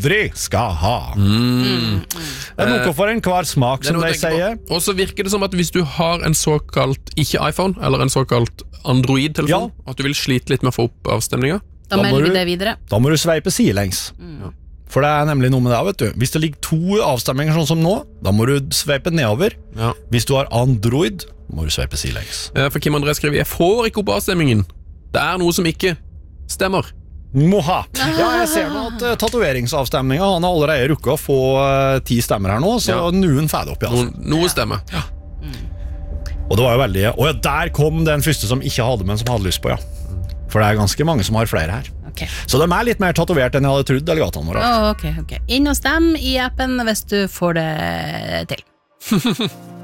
aldri skal ha. Det noe for en hver smak, som de sier. Og så virker det som at hvis du har en såkalt, ikke iPhone, eller en såkalt Android-telefon, at du vil slite litt med å få opp avstemninga. Da melder vi det videre. Da må du sveipe sidelengs. For det nemlig noe med det, vet du. Hvis det ligger 2 avstemninger sånn som nå, da må du sveipe nedover. Hvis du har Android, må du sveipe sidelengs. For Kim André skriver, jeg får ikke opp avstemmingen. Det noe som ikke stemmer. Moha. Ja, jeg ser nå at tatoveringsavstemningen, han har allerede rukket å få 10 stemmer her nå, så noen får det opp, ja. Noe stemmer. Og det var jo veldig, og der kom den første som ikke hadde, men som hadde lyst på, ja. For det ganske mange som har flere her. Så de litt mer tatovert enn jeg hadde trodd, delegatene våre. Ok. Inn og stem i appen hvis du får det til.